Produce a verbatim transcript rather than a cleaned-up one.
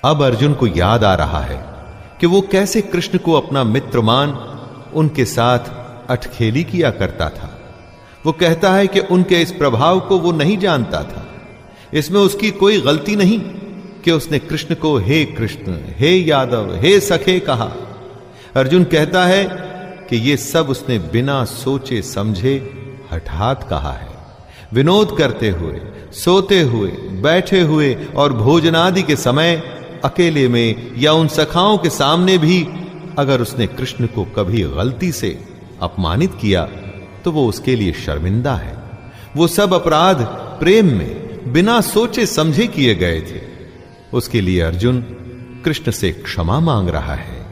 अब अर्जुन को याद आ रहा है कि वो कैसे कृष्ण को अपना मित्र मान उनके साथ अटखेली किया करता था। वो कहता है कि उनके इस प्रभाव को वो नहीं जानता था। इसमें उसकी कोई गलती नहीं कि उसने कृष्ण को हे कृष्ण, हे यादव, हे सखे कहा। अर्जुन कहता है कि ये सब उसने बिना सोचे समझे हठात कहा है। विनोद करते हुए, सोते हुए, बैठे हुए और भोजनादि के समय, अकेले में या उन सखाओं के सामने भी अगर उसने कृष्ण को कभी गलती से अपमानित किया तो वो उसके लिए शर्मिंदा है। वो सब अपराध प्रेम में बिना सोचे समझे किए गए थे। उसके लिए अर्जुन कृष्ण से क्षमा मांग रहा है।